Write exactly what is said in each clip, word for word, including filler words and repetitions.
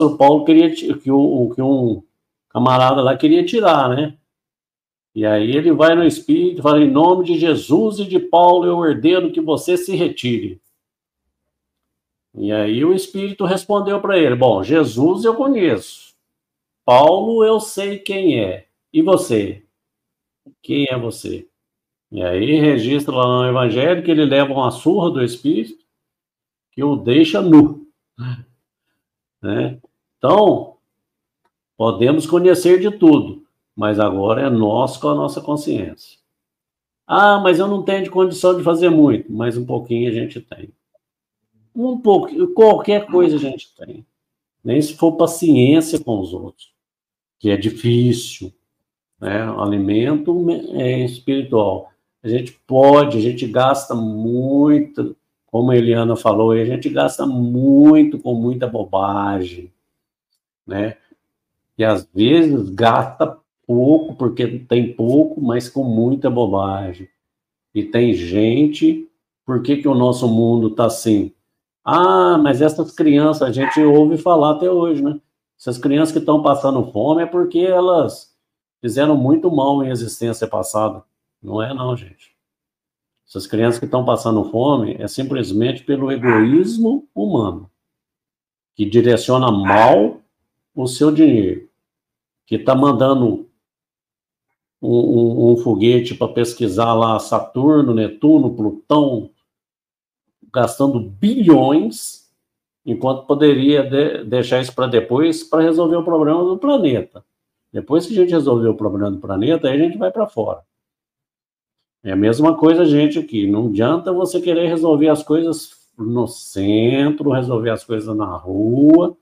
o Paulo queria, que, o, que um camarada lá queria tirar, né? E aí ele vai no Espírito e fala, em nome de Jesus e de Paulo, eu ordeno que você se retire. E aí o Espírito respondeu para ele, bom, Jesus eu conheço, Paulo eu sei quem é, e você? Quem é você? E aí registra lá no Evangelho que ele leva uma surra do Espírito que o deixa nu. Né? Então, podemos conhecer de tudo, mas agora é nós com a nossa consciência. Ah, mas eu não tenho de condição de fazer muito, mas um pouquinho a gente tem. Um pouquinho, qualquer coisa a gente tem. Nem se for paciência com os outros, que é difícil. Né? O alimento é espiritual. A gente pode, a gente gasta muito, como a Eliana falou, a gente gasta muito com muita bobagem, né? E às vezes gasta pouco, porque tem pouco, mas com muita bobagem. E tem gente, por que que o nosso mundo está assim? Ah, mas essas crianças, a gente ouve falar até hoje, né? Essas crianças que estão passando fome é porque elas fizeram muito mal em existência passada. Não é não, gente. Essas crianças que estão passando fome é simplesmente pelo egoísmo humano, que direciona mal o seu dinheiro, que está mandando um, um, um foguete para pesquisar lá Saturno, Netuno, Plutão, gastando bilhões, enquanto poderia de, deixar isso para depois, para resolver o problema do planeta. Depois que a gente resolver o problema do planeta, aí a gente vai para fora. É a mesma coisa, gente, aqui. Não adianta você querer resolver as coisas no centro, resolver as coisas na rua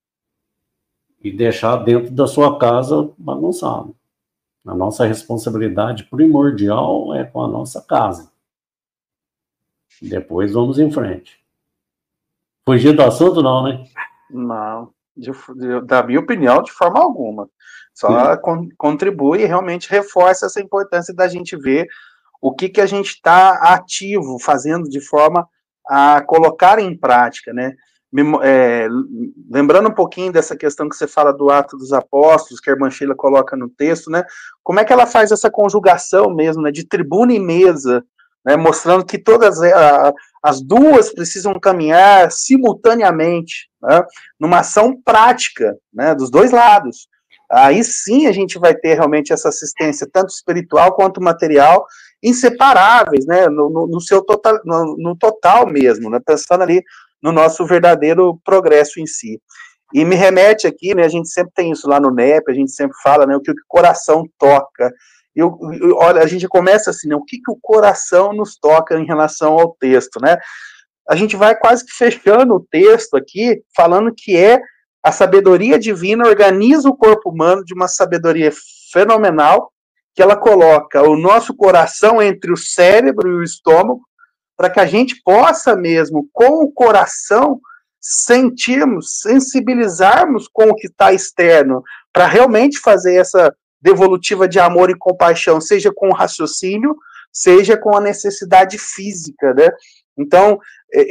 e deixar dentro da sua casa bagunçado. A nossa responsabilidade primordial é com a nossa casa. Depois vamos em frente. Fugir do assunto, não, né? Não, de, de, da minha opinião, de forma alguma. Só con, contribui e realmente reforça essa importância da gente ver o que, que a gente está ativo, fazendo de forma a colocar em prática, né? É, lembrando um pouquinho dessa questão que você fala do Ato dos Apóstolos, que a irmã Sheila coloca no texto, né? Como é que ela faz essa conjugação mesmo, né? De tribuna e mesa, né? Mostrando que todas a, as duas precisam caminhar simultaneamente, né? Numa ação prática, né? Dos dois lados. Aí sim a gente vai ter realmente essa assistência, tanto espiritual quanto material, inseparáveis, né, no, no, no seu total, no, no total mesmo, né, pensando ali no nosso verdadeiro progresso em si. E me remete aqui, né, a gente sempre tem isso lá no N E P, a gente sempre fala, né, o que o coração toca. E eu, eu, olha, a gente começa assim, né, o que, que o coração nos toca em relação ao texto, né? A gente vai quase que fechando o texto aqui, falando que é a sabedoria divina organiza o corpo humano de uma sabedoria fenomenal, que ela coloca o nosso coração entre o cérebro e o estômago, para que a gente possa mesmo, com o coração, sentirmos, sensibilizarmos com o que está externo, para realmente fazer essa devolutiva de amor e compaixão, seja com o raciocínio, seja com a necessidade física, né? Então,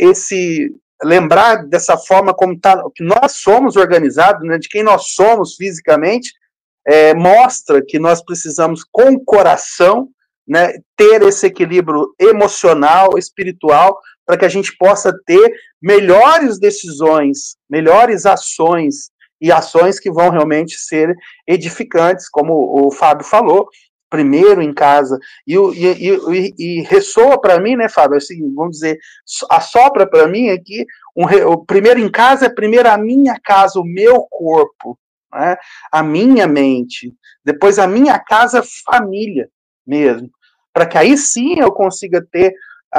esse lembrar dessa forma como tá, que nós somos organizados, né, de quem nós somos fisicamente, é, mostra que nós precisamos, com o coração, né, ter esse equilíbrio emocional, espiritual, para que a gente possa ter melhores decisões, melhores ações, e ações que vão realmente ser edificantes, como o Fábio falou, primeiro em casa, e, e, e, e ressoa para mim, né, Fábio, assim, vamos dizer, assopra para mim aqui, um, o primeiro em casa é primeiro a minha casa, o meu corpo, né, a minha mente, depois a minha casa, família mesmo, para que aí sim eu consiga ter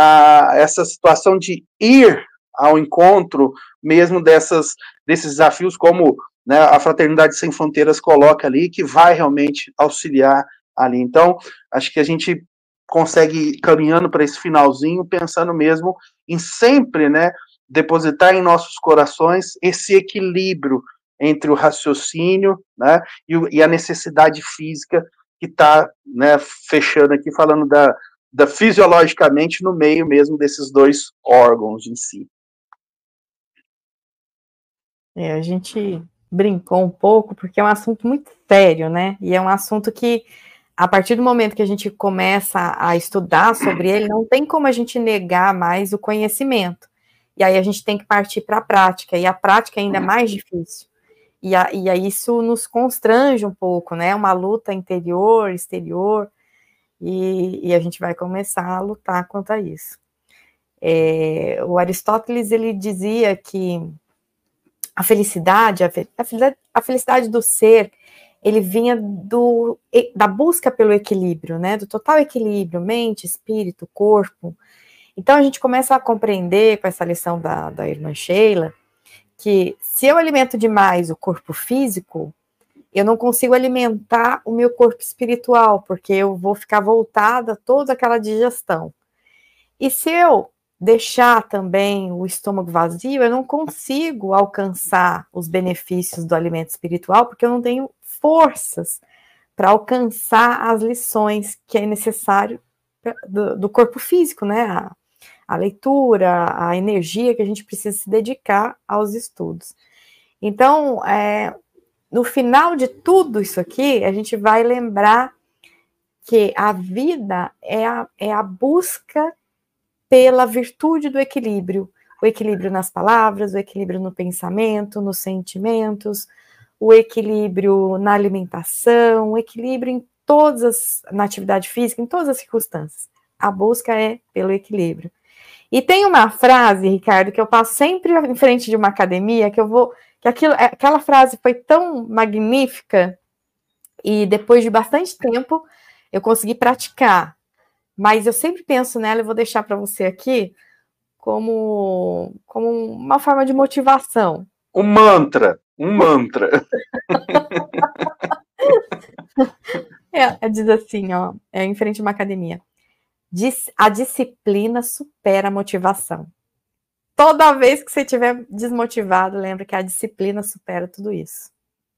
a, essa situação de ir ao encontro mesmo dessas, desses desafios, como, né, a Fraternidade Sem Fronteiras coloca ali, que vai realmente auxiliar ali. Então, acho que a gente consegue ir caminhando para esse finalzinho, pensando mesmo em sempre, né, depositar em nossos corações esse equilíbrio entre o raciocínio, né, e, e a necessidade física que está, né, fechando aqui, falando da, da fisiologicamente no meio mesmo desses dois órgãos em si. É, a gente brincou um pouco, porque é um assunto muito sério, né? E é um assunto que, a partir do momento que a gente começa a estudar sobre ele, não tem como a gente negar mais o conhecimento. E aí a gente tem que partir para a prática, e a prática é ainda mais difícil. E, a, e aí isso nos constrange um pouco, né? Uma luta interior, exterior, e, e a gente vai começar a lutar quanto a isso. É, o Aristóteles, ele dizia que a felicidade, a felicidade, a felicidade do ser, ele vinha do, da busca pelo equilíbrio, né? Do total equilíbrio, mente, espírito, corpo. Então a gente começa a compreender com essa lição da, da irmã Sheila, que se eu alimento demais o corpo físico, eu não consigo alimentar o meu corpo espiritual, porque eu vou ficar voltada a toda aquela digestão. E se eu deixar também o estômago vazio, eu não consigo alcançar os benefícios do alimento espiritual, porque eu não tenho forças para alcançar as lições que é necessário do, do corpo físico, né? A, a leitura, a energia que a gente precisa se dedicar aos estudos. Então, é, no final de tudo isso aqui, a gente vai lembrar que a vida é a, é a busca pela virtude do equilíbrio, o equilíbrio nas palavras, o equilíbrio no pensamento, nos sentimentos, o equilíbrio na alimentação, o equilíbrio em todas as, na atividade física, em todas as circunstâncias. A busca é pelo equilíbrio. E tem uma frase, Ricardo, que eu passo sempre em frente de uma academia, que eu vou, que aquilo, aquela frase foi tão magnífica, e depois de bastante tempo eu consegui praticar. Mas eu sempre penso nela e vou deixar para você aqui como, como uma forma de motivação. Um mantra, um mantra. É, diz assim, ó, é em frente a uma academia. A disciplina supera a motivação. Toda vez que você estiver desmotivado, lembra que a disciplina supera tudo isso.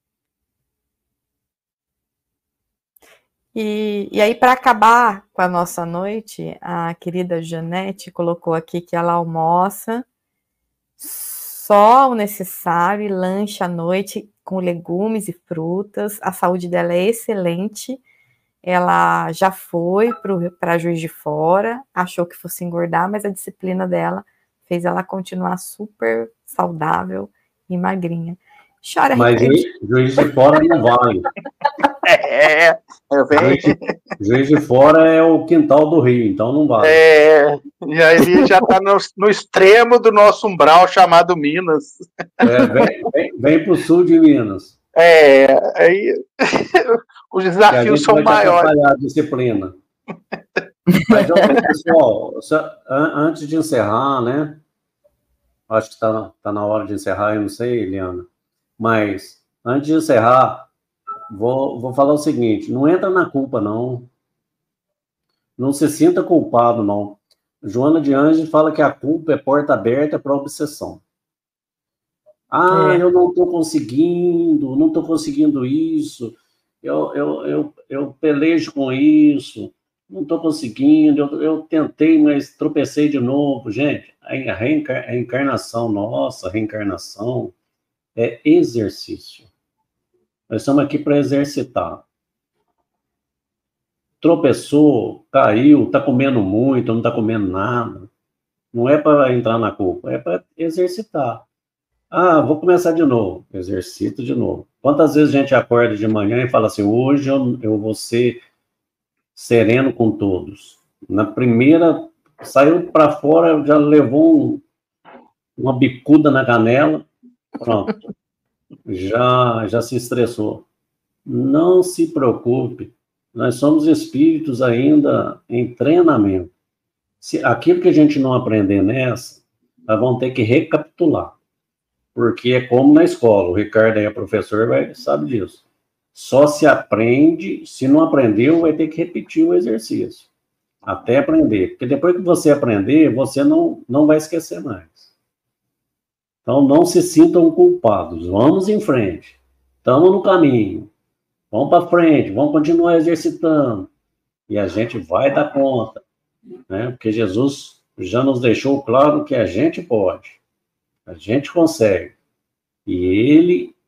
E, e aí, para acabar com a nossa noite, a querida Janete colocou aqui que ela almoça só o necessário e lancha à noite com legumes e frutas. A saúde dela é excelente. Ela já foi para Juiz de Fora, achou que fosse engordar, mas a disciplina dela fez ela continuar super saudável e magrinha. Chora, mas Juiz, Juiz de Fora não vale. É, eu venho. Juiz, Juiz de Fora é o quintal do Rio, então não vale. É, e aí ele já está no, no extremo do nosso umbral chamado Minas. É, vem, vem, vem para o sul de Minas. É, aí os desafios são maiores. A disciplina. Mas, pessoal, antes de encerrar, né? Acho que está tá na hora de encerrar, eu não sei, Eliana. Mas, antes de encerrar, vou, vou falar o seguinte: não entra na culpa, não. Não se sinta culpado, não. Joana de Anjos fala que a culpa é porta aberta para a obsessão. Ah, é. eu não estou conseguindo, não estou conseguindo isso, eu, eu, eu, eu pelejo com isso, não estou conseguindo, eu, eu tentei, mas tropecei de novo. Gente, a, reencar, a encarnação nossa, a reencarnação é exercício. Nós estamos aqui para exercitar. Tropeçou, caiu, está comendo muito, não está comendo nada. Não é para entrar na culpa, é para exercitar. Ah, vou começar de novo. Exercita de novo. Quantas vezes a gente acorda de manhã e fala assim, hoje eu, eu vou ser sereno com todos. Na primeira, saiu para fora, já levou um, uma bicuda na canela, pronto. Já, já se estressou. Não se preocupe. Nós somos espíritos ainda em treinamento. Se aquilo que a gente não aprender nessa, nós vamos ter que recapitular. Porque é como na escola, o Ricardo aí é professor, vai, sabe disso. Só se aprende, se não aprendeu, vai ter que repetir o exercício. Até aprender. Porque depois que você aprender, você não, não vai esquecer mais. Então, não se sintam culpados. Vamos em frente. Estamos no caminho. Vamos para frente, vamos continuar exercitando. E a gente vai dar conta. Né? Porque Jesus já nos deixou claro que a gente pode. A gente consegue. E ele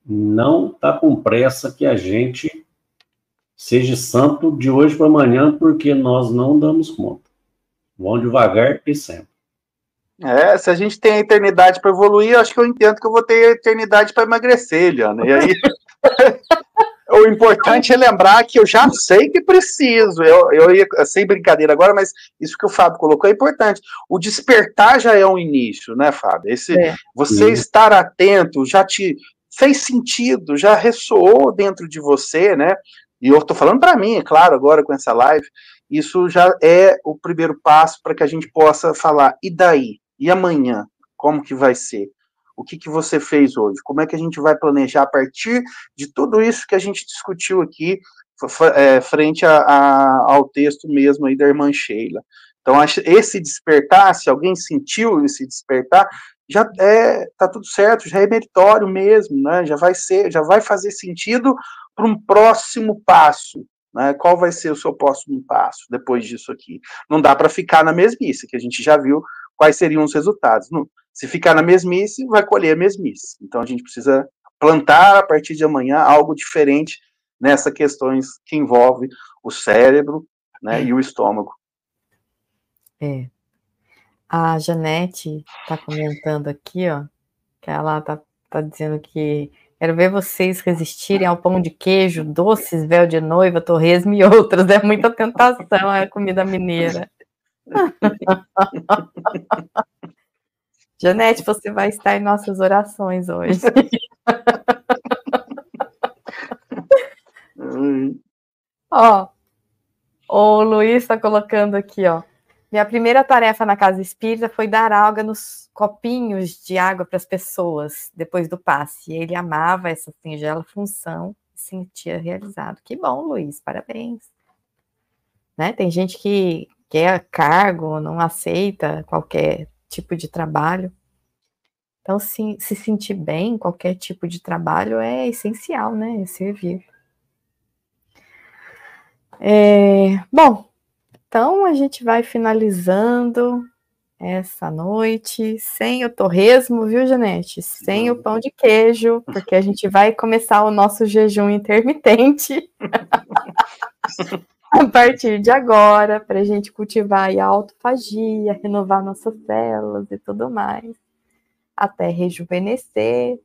não está com pressa que a gente seja santo de hoje para amanhã, porque nós não damos conta. Vão devagar e sempre. É, se a gente tem a eternidade para evoluir, eu acho que eu entendo que eu vou ter a eternidade para emagrecer, Eliana. E aí, o importante é lembrar que eu já sei que preciso. Eu, eu ia, sem brincadeira agora, mas isso que o Fábio colocou é importante. O despertar já é um início, né, Fábio? Esse, é. Você Sim. estar atento já te fez sentido, já ressoou dentro de você, né? E eu estou falando para mim, é claro, agora com essa live, isso já é o primeiro passo para que a gente possa falar, e daí? E amanhã? Como que vai ser? O que, que você fez hoje? Como é que a gente vai planejar a partir de tudo isso que a gente discutiu aqui, é, frente a, a, ao texto mesmo aí da irmã Sheila? Então, esse despertar, se alguém sentiu esse despertar, já é, tá tudo certo, já é meritório mesmo, né? Já vai ser, já vai fazer sentido para um próximo passo, né? Qual vai ser o seu próximo passo depois disso aqui? Não dá para ficar na mesmice, que a gente já viu quais seriam os resultados. Não, se ficar na mesmice, vai colher a mesmice. Então a gente precisa plantar a partir de amanhã algo diferente nessas questões que envolve o cérebro, né, e o estômago. É. A Janete está comentando aqui, ó, que ela tá, tá dizendo que quero ver vocês resistirem ao pão de queijo, doces, véu de noiva, torresmo e outros. É muita tentação a comida mineira. Janete, você vai estar em nossas orações hoje. Ó, o Luiz está colocando aqui, ó. Minha primeira tarefa na casa espírita foi dar água nos copinhos de água para as pessoas depois do passe. E ele amava essa singela função e se sentia realizado. Que bom, Luiz, parabéns. Né? Tem gente que quer cargo, não aceita qualquer tipo de trabalho. Então, se, se sentir bem em qualquer tipo de trabalho é essencial, né? É servir. É, bom, então a gente vai finalizando essa noite sem o torresmo, viu, Janete? Sem o pão de queijo, porque a gente vai começar o nosso jejum intermitente a partir de agora, para a gente cultivar a autofagia, renovar nossas células e tudo mais, até rejuvenescer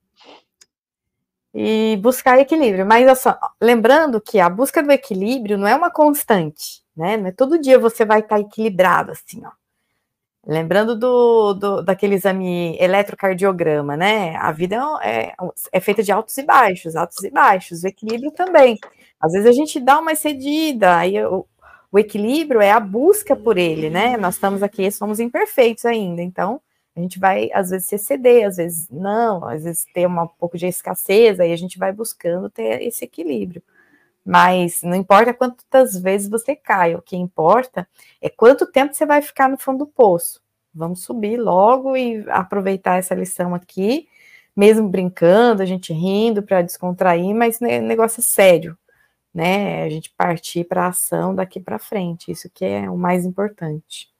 e buscar equilíbrio. Mas assim, lembrando que a busca do equilíbrio não é uma constante, né? Não é todo dia você vai estar equilibrado, assim, ó. Lembrando do, do, daquele exame eletrocardiograma, né? A vida é, é feita de altos e baixos, altos e baixos, o equilíbrio também. Às vezes a gente dá uma excedida, aí o, o equilíbrio é a busca por ele, né? Nós estamos aqui, somos imperfeitos ainda, então a gente vai, às vezes, se exceder, às vezes não, às vezes ter uma, um pouco de escassez, aí a gente vai buscando ter esse equilíbrio. Mas não importa quantas vezes você cai, o que importa é quanto tempo você vai ficar no fundo do poço. Vamos subir logo e aproveitar essa lição aqui, mesmo brincando, a gente rindo para descontrair, mas o negócio é sério, né? A gente partir para a ação daqui para frente, isso que é o mais importante.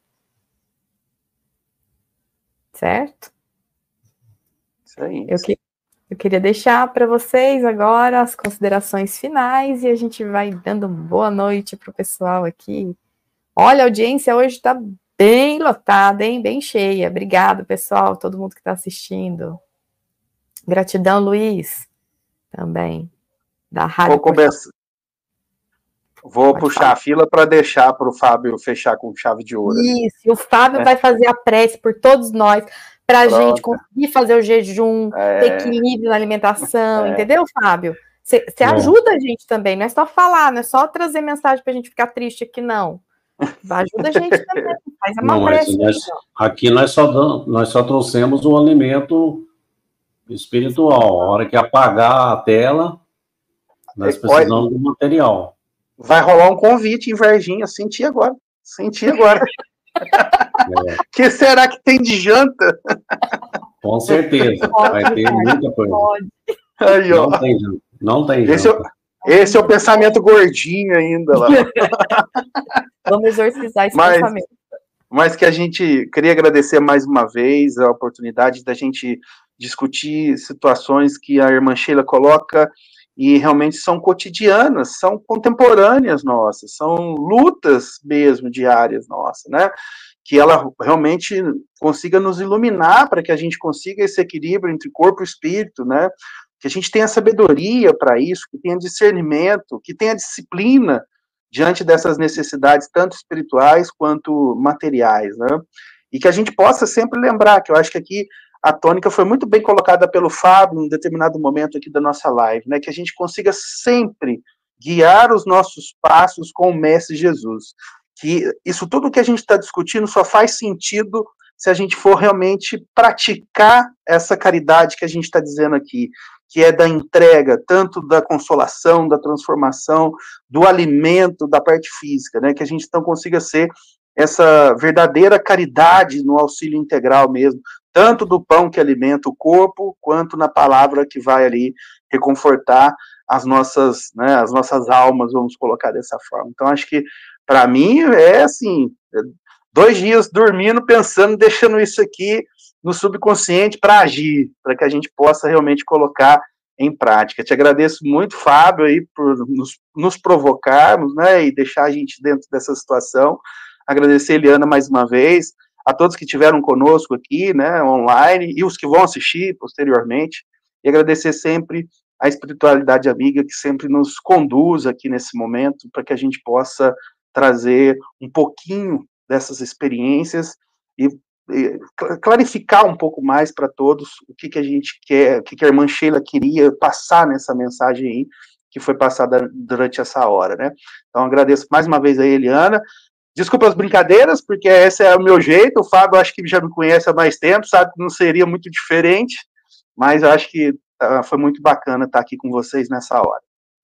Certo? Isso aí. Eu que Eu queria deixar para vocês agora as considerações finais e a gente vai dando boa noite para o pessoal aqui. Olha, a audiência hoje está bem lotada, hein? Bem cheia. Obrigado, pessoal, todo mundo que está assistindo. Gratidão, Luiz, também, da Rádio. Vou, começar... Vou puxar falar. a fila para deixar para o Fábio fechar com chave de ouro. Isso, e o Fábio é. vai fazer a prece por todos nós, para a gente conseguir fazer o jejum, é. ter equilíbrio na alimentação, é. entendeu, Fábio? Você é. ajuda a gente também, não é só falar, não é só trazer mensagem para a gente ficar triste aqui, não. Ajuda a gente também, faz uma não, prece. Nós, aqui nós só, damos, nós só trouxemos um alimento espiritual. A hora que apagar a tela, nós precisamos Olha, do material. Vai rolar um convite em Varginha, senti agora, senti agora. É. Que será que tem de janta? Com certeza, pode, vai ter muita coisa. Aí, ó. Não tem janta. Não tem esse, janta. É, esse é o pensamento gordinho ainda lá. Vamos exorcizar esse mas, pensamento. mas que a gente queria agradecer mais uma vez a oportunidade da gente discutir situações que a irmã Sheila coloca e realmente são cotidianas, são contemporâneas nossas, são lutas mesmo diárias nossas, né? Que ela realmente consiga nos iluminar para que a gente consiga esse equilíbrio entre corpo e espírito, né? Que a gente tenha sabedoria para isso, que tenha discernimento, que tenha disciplina diante dessas necessidades, tanto espirituais quanto materiais, né? E que a gente possa sempre lembrar, que eu acho que aqui a tônica foi muito bem colocada pelo Fábio em um determinado momento aqui da nossa live, né? Que a gente consiga sempre guiar os nossos passos com o Mestre Jesus. Que isso tudo que a gente está discutindo só faz sentido se a gente for realmente praticar essa caridade que a gente está dizendo aqui, que é da entrega, tanto da consolação, da transformação, do alimento, da parte física, né? Que a gente então consiga ser essa verdadeira caridade no auxílio integral mesmo, tanto do pão que alimenta o corpo, quanto na palavra que vai ali reconfortar as nossas, né, as nossas almas, vamos colocar dessa forma. Então, acho que, para mim, é assim, dois dias dormindo, pensando, deixando isso aqui no subconsciente para agir, para que a gente possa realmente colocar em prática. Te agradeço muito, Fábio, aí, por nos, nos provocarmos, né, e deixar a gente dentro dessa situação. Agradecer a Eliana mais uma vez, a todos que estiveram conosco aqui, né, online, e os que vão assistir posteriormente, e agradecer sempre a espiritualidade amiga que sempre nos conduz aqui nesse momento, para que a gente possa trazer um pouquinho dessas experiências e, e clarificar um pouco mais para todos o que, que a gente quer, o que, que a irmã Sheila queria passar nessa mensagem aí, que foi passada durante essa hora, né? Então, agradeço mais uma vez a Eliana. Desculpa as brincadeiras, porque esse é o meu jeito. O Fábio, acho que já me conhece há mais tempo, sabe que não seria muito diferente, mas eu acho que uh, foi muito bacana estar aqui com vocês nessa hora.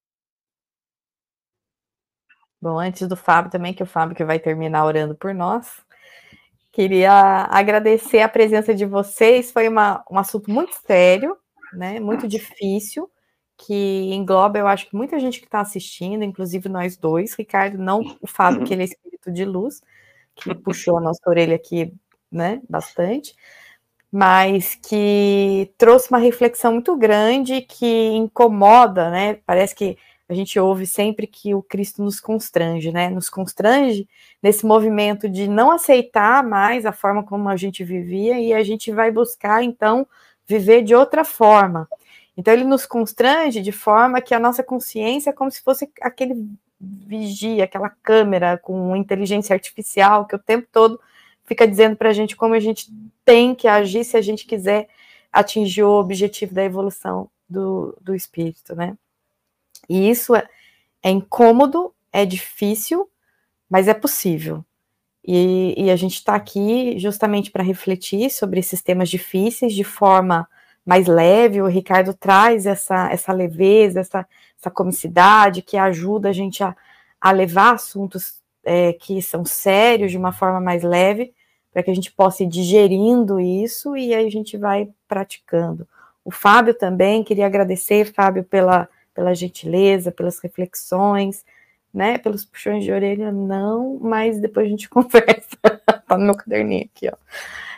Bom, antes do Fábio também, que o Fábio que vai terminar orando por nós, queria agradecer a presença de vocês. Foi uma, um assunto muito sério, né, muito difícil, que engloba, eu acho que muita gente que está assistindo, inclusive nós dois, Ricardo, não o Fábio, que ele é espírito de luz, que puxou a nossa orelha aqui, né, bastante, mas que trouxe uma reflexão muito grande, que incomoda, né, parece que a gente ouve sempre que o Cristo nos constrange, né, nos constrange nesse movimento de não aceitar mais a forma como a gente vivia, e a gente vai buscar, então, viver de outra forma. Então, ele nos constrange de forma que a nossa consciência é como se fosse aquele vigia, aquela câmera com inteligência artificial que o tempo todo fica dizendo para a gente como a gente tem que agir se a gente quiser atingir o objetivo da evolução do, do espírito, né? E isso é, é incômodo, é difícil, mas é possível. E, e a gente está aqui justamente para refletir sobre esses temas difíceis de forma mais leve. O Ricardo traz essa, essa leveza, essa, essa comicidade que ajuda a gente a, a levar assuntos é, que são sérios de uma forma mais leve, para que a gente possa ir digerindo isso e aí a gente vai praticando. O Fábio também, queria agradecer, Fábio, pela, pela gentileza, pelas reflexões, né, pelos puxões de orelha, não, mas depois a gente conversa, tá no meu caderninho aqui, ó.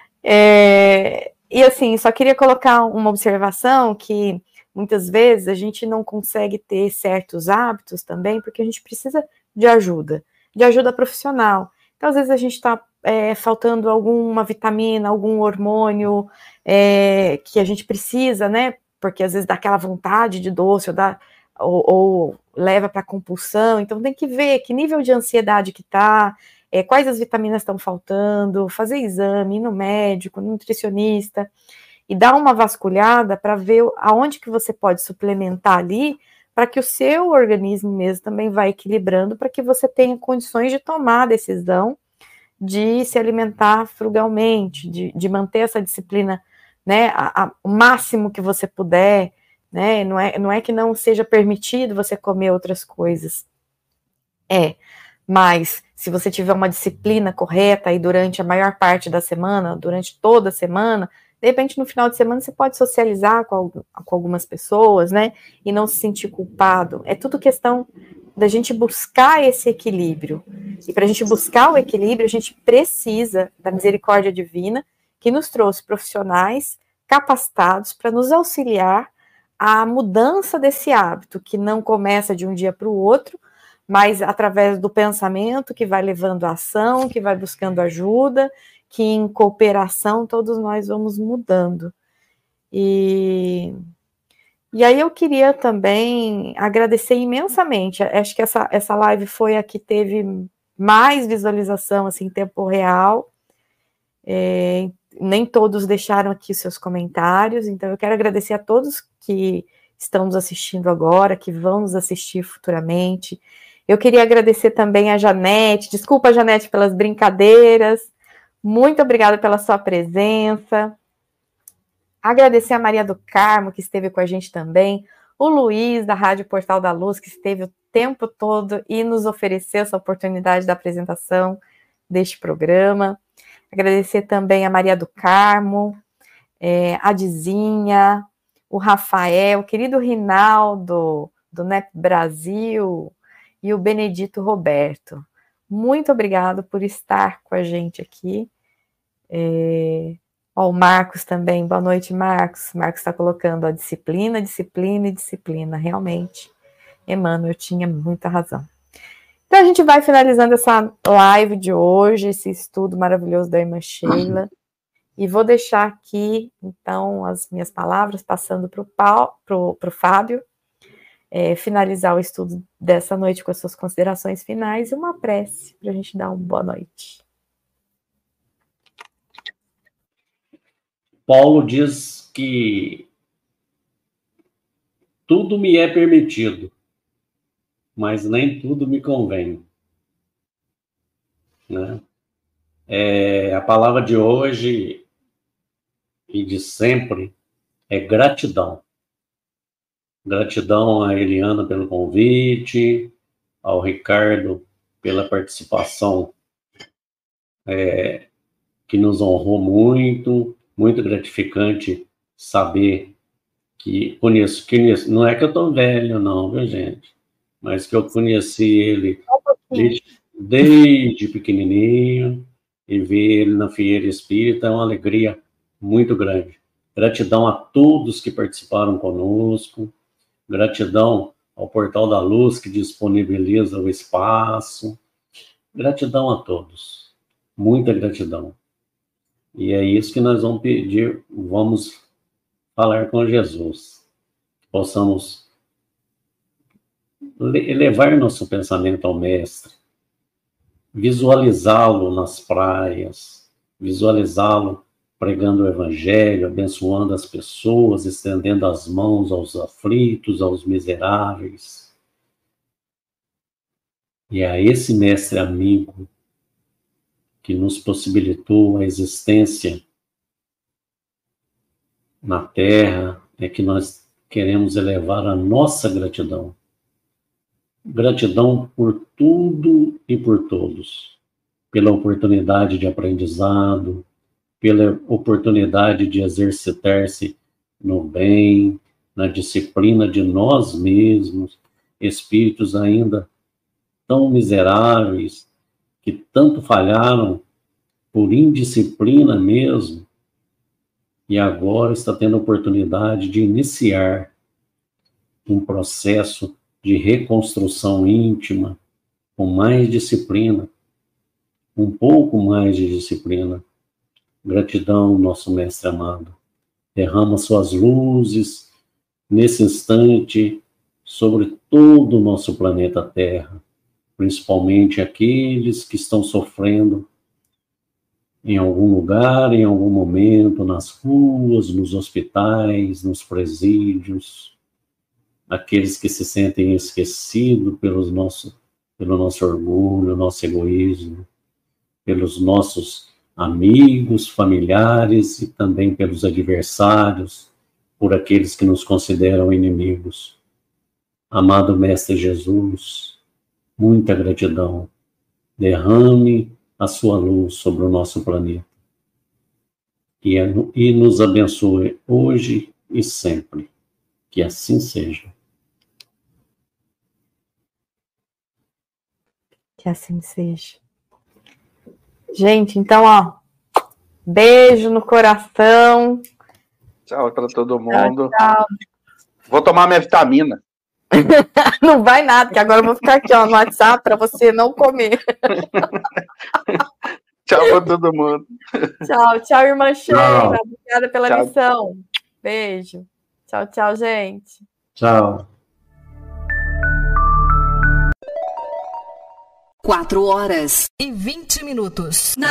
É... E assim, só queria colocar uma observação que muitas vezes a gente não consegue ter certos hábitos também, porque a gente precisa de ajuda, de ajuda profissional. Então, às vezes a gente está é, faltando alguma vitamina, algum hormônio é, que a gente precisa, né? Porque às vezes dá aquela vontade de doce ou, dá, ou, ou leva para compulsão. Então, tem que ver que nível de ansiedade que está, É, quais as vitaminas estão faltando, fazer exame, ir no médico, no nutricionista, e dar uma vasculhada para ver aonde que você pode suplementar ali, para que o seu organismo mesmo também vá equilibrando, para que você tenha condições de tomar a decisão de se alimentar frugalmente, de, de manter essa disciplina, né, a, a, o máximo que você puder, né, não é, não é que não seja permitido você comer outras coisas, é, mas se você tiver uma disciplina correta aí durante a maior parte da semana, durante toda a semana, de repente no final de semana você pode socializar com, com algumas pessoas, né, e não se sentir culpado. É tudo questão da gente buscar esse equilíbrio. E para a gente buscar o equilíbrio, a gente precisa da misericórdia divina, que nos trouxe profissionais capacitados para nos auxiliar à mudança desse hábito, que não começa de um dia para o outro, mas através do pensamento, que vai levando à ação, que vai buscando ajuda, que em cooperação todos nós vamos mudando. E... E aí eu queria também agradecer imensamente, acho que essa, essa live foi a que teve mais visualização, assim, em tempo real, é, nem todos deixaram aqui seus comentários, então eu quero agradecer a todos que estão nos assistindo agora, que vão nos assistir futuramente. Eu queria agradecer também a Janete, desculpa, Janete, pelas brincadeiras, muito obrigada pela sua presença. Agradecer a Maria do Carmo, que esteve com a gente também, o Luiz, da Rádio Portal da Luz, que esteve o tempo todo e nos ofereceu essa oportunidade da apresentação deste programa. Agradecer também a Maria do Carmo, é, a Dizinha, o Rafael, o querido Rinaldo, do N E P Brasil, e o Benedito Roberto. Muito obrigado por estar com a gente aqui. É... Ó, o Marcos também, boa noite, Marcos. Marcos está colocando a disciplina, disciplina e disciplina, realmente. Emmanuel tinha muita razão. Então a gente vai finalizando essa live de hoje, esse estudo maravilhoso da irmã Sheila, e vou deixar aqui, então, as minhas palavras, passando para o Fábio, é, finalizar o estudo dessa noite com as suas considerações finais e uma prece, para a gente dar uma boa noite. Paulo diz que tudo me é permitido, mas nem tudo me convém. Né? É, a palavra de hoje e de sempre é gratidão. Gratidão a Eliana pelo convite, ao Ricardo pela participação é, que nos honrou muito. Muito gratificante saber que conheço, conheço, não é que eu tô velho não, viu, gente? Mas que eu conheci ele desde, desde pequenininho, e ver ele na Fieira Espírita é uma alegria muito grande. Gratidão a todos que participaram conosco, gratidão ao Portal da Luz, que disponibiliza o espaço, gratidão a todos, muita gratidão. E é isso que nós vamos pedir, vamos falar com Jesus. Que possamos elevar nosso pensamento ao Mestre, visualizá-lo nas praias, visualizá-lo pregando o Evangelho, abençoando as pessoas, estendendo as mãos aos aflitos, aos miseráveis. E a esse Mestre amigo, que nos possibilitou a existência na Terra, é que nós queremos elevar a nossa gratidão. Gratidão por tudo e por todos. Pela oportunidade de aprendizado, pela oportunidade de exercitar-se no bem, na disciplina de nós mesmos, espíritos ainda tão miseráveis, que tanto falharam por indisciplina mesmo, e agora está tendo a oportunidade de iniciar um processo de reconstrução íntima, com mais disciplina, um pouco mais de disciplina. Gratidão, nosso Mestre amado. Derrama suas luzes nesse instante sobre todo o nosso planeta Terra, principalmente aqueles que estão sofrendo em algum lugar, em algum momento, nas ruas, nos hospitais, nos presídios, aqueles que se sentem esquecidos pelos nosso, pelo nosso orgulho, nosso egoísmo, pelos nossos amigos, familiares e também pelos adversários, por aqueles que nos consideram inimigos. Amado Mestre Jesus, muita gratidão. Derrame a sua luz sobre o nosso planeta. E, e nos abençoe hoje e sempre. Que assim seja. Que assim seja. Gente, então, ó, beijo no coração. Tchau para todo mundo. Tchau, tchau. Vou tomar minha vitamina. Não vai nada, porque agora eu vou ficar aqui ó, no WhatsApp para você não comer. Tchau para todo mundo. Tchau, tchau, irmã Sheila. Obrigada pela Tchau. lição. Beijo. Tchau, tchau, gente. Tchau. Quatro horas e vinte minutos.